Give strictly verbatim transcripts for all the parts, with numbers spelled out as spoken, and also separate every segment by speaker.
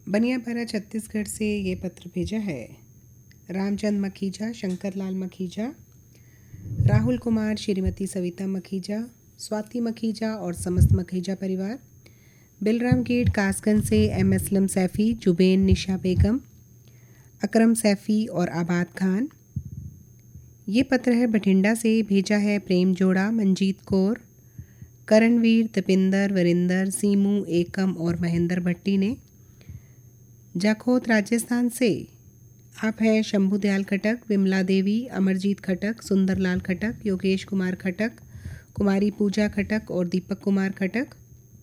Speaker 1: बनियापारा छत्तीसगढ़ से ये पत्र भेजा है रामचंद मखीजा, शंकर लाल मखीजा, राहुल कुमार, श्रीमती सविता मखीजा, स्वाति मखीजा और समस्त मखीजा परिवार, बिलराम गेट कासगंज से एम असलम सैफ़ी, जुबेन निशा बेगम, अकरम सैफ़ी और आबाद खान। ये पत्र है बठिंडा से, भेजा है प्रेम जोड़ा, मंजीत कौर, करणवीर, दीपिंदर, वरिंदर, सीमू, एकम और महेंद्र भट्टी ने। जाखोत राजस्थान से आप हैं शंभू दयाल खटक, विमला देवी, अमरजीत खटक, सुंदरलाल खटक, योगेश कुमार खटक, कुमारी पूजा खटक और दीपक कुमार खटक।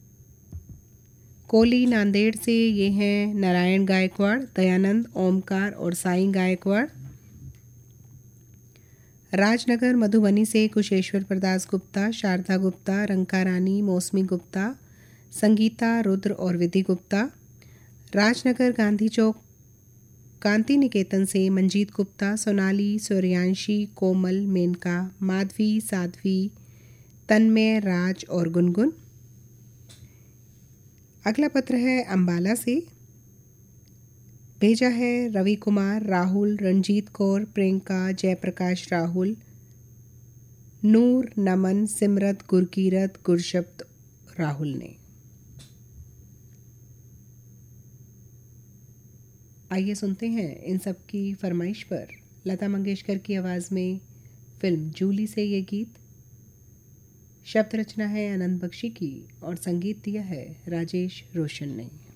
Speaker 1: कोली नांदेड़ से ये हैं नारायण गायकवाड़, दयानंद, ओमकार और साई गायकवाड़। राजनगर मधुबनी से कुशेश्वर प्रदास गुप्ता, शारदा गुप्ता, रंका रानी, मौसमी गुप्ता, संगीता, रुद्र और विधि गुप्ता। राजनगर गांधी चौक कांति निकेतन से मंजीत गुप्ता, सोनाली, सूर्यांशी, कोमल, मेनका, माधवी, साध्वी, तन्मय, राज और गुनगुन। अगला पत्र है अंबाला से, भेजा है रवि कुमार, राहुल, रंजीत कौर, प्रियंका, जयप्रकाश, राहुल, नूर, नमन, सिमरत, गुरकीरत, गुरशब्द राहुल ने। आइए सुनते हैं इन सब की फरमाइश पर लता मंगेशकर की आवाज़ में फिल्म जूली से ये गीत। शब्द रचना है आनंद बख्शी की और संगीत दिया है राजेश रोशन ने।